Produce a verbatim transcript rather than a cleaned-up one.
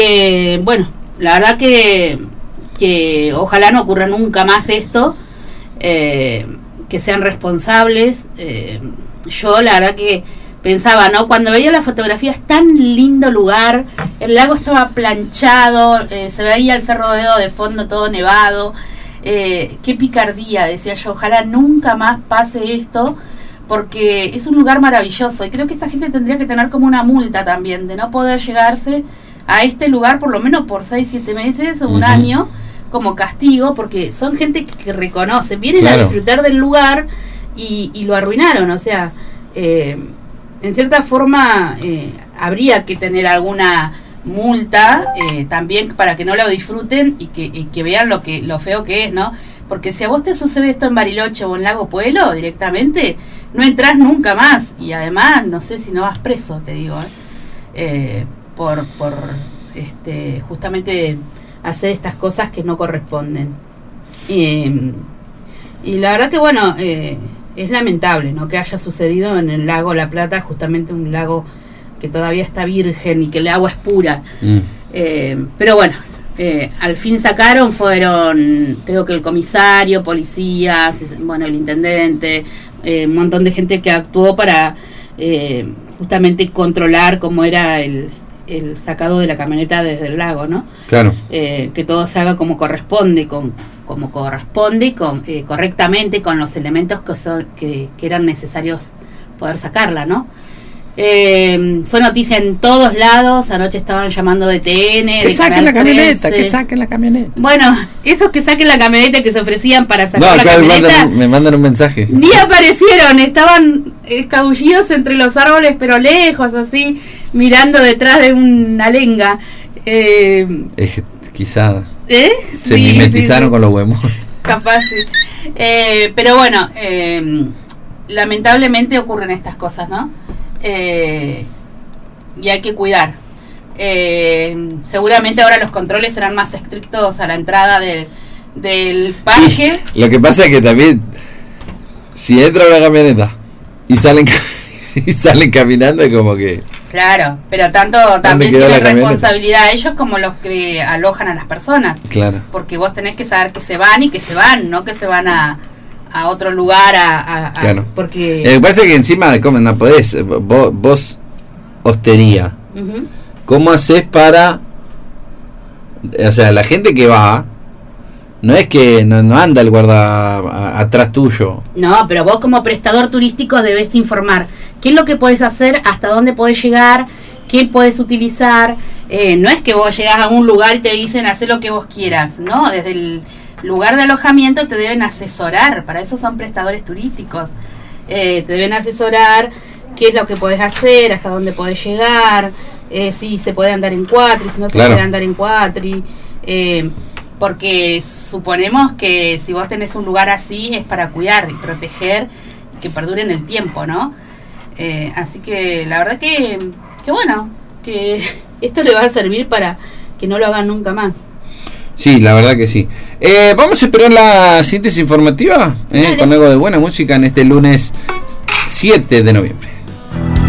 Eh, bueno, la verdad que, que ojalá no ocurra nunca más esto, eh, que sean responsables. Eh, yo la verdad que pensaba, ¿no? Cuando veía las fotografías, tan lindo lugar, el lago estaba planchado, eh, se veía el Cerro Dedo de fondo todo nevado, eh, qué picardía, decía yo, ojalá nunca más pase esto, porque es un lugar maravilloso, y creo que esta gente tendría que tener como una multa también, de no poder llegarse a este lugar por lo menos por seis, siete meses o un uh-huh. año, como castigo, porque son gente que, que reconoce, vienen claro. a disfrutar del lugar y, y lo arruinaron, o sea, eh, en cierta forma eh, habría que tener alguna multa eh, también para que no lo disfruten y que, y que vean lo que lo feo que es, ¿no? Porque si a vos te sucede esto en Bariloche o en Lago Puelo directamente, no entras nunca más, y además no sé si no vas preso, te digo, ¿eh? Eh, por por este justamente hacer estas cosas que no corresponden. Eh, y la verdad que bueno, eh, es lamentable, ¿no?, que haya sucedido en el lago La Plata, justamente un lago que todavía está virgen y que el agua es pura. Mm. Eh, pero bueno, eh, al fin sacaron, fueron, creo que el comisario, policías, bueno, el intendente, eh, un montón de gente que actuó para eh, justamente controlar cómo era el, el sacado de la camioneta desde el lago, ¿no? Claro. Eh, que todo se haga como corresponde, con como corresponde, con, eh, correctamente, con los elementos que, son, que, que eran necesarios poder sacarla, ¿no? Eh, fue noticia en todos lados, anoche estaban llamando de T N, que de saquen Canal la camioneta, trece. que saquen la camioneta. Bueno, esos que saquen la camioneta que se ofrecían para sacar no, la camioneta, me mandan, me mandan un mensaje. Ni aparecieron, estaban escabullidos entre los árboles, pero lejos, así, mirando detrás de una lenga. Eh, es, quizá ¿eh? se sí, mimetizaron sí, sí. con los huevos. Capaz, sí. Eh, pero bueno, eh, lamentablemente ocurren estas cosas, ¿no? Eh, y hay que cuidar. Eh, seguramente ahora los controles serán más estrictos a la entrada de, del parque. Y lo que pasa es que también, si entra una camioneta y salen y salen caminando, es como que... Claro, pero tanto también tienen responsabilidad ellos como los que alojan a las personas. Claro. Porque vos tenés que saber que se van y que se van, no que se van a, a otro lugar a... a, a claro. Porque... Lo que pasa es que encima, ¿cómo no podés? Vos, vos hostería. Uh-huh. ¿Cómo haces para... O sea, la gente que va... No es que no, no anda el guarda a, atrás tuyo. No, pero vos como prestador turístico debes informar qué es lo que podés hacer, hasta dónde podés llegar, qué podés utilizar. Eh, no es que vos llegás a un lugar y te dicen hacer lo que vos quieras, ¿no? Desde el lugar de alojamiento te deben asesorar, para eso son prestadores turísticos. Eh, te deben asesorar qué es lo que podés hacer, hasta dónde podés llegar, eh, si se puede andar en cuatri, si no se claro. puede andar en cuatri. Eh, porque suponemos que si vos tenés un lugar así es para cuidar y proteger y que perdure en el tiempo, ¿no? Eh, así que la verdad que, que bueno, que esto le va a servir para que no lo hagan nunca más. Sí, la verdad que sí. Eh, vamos a esperar la síntesis informativa, eh, con algo de buena música en este lunes siete de noviembre.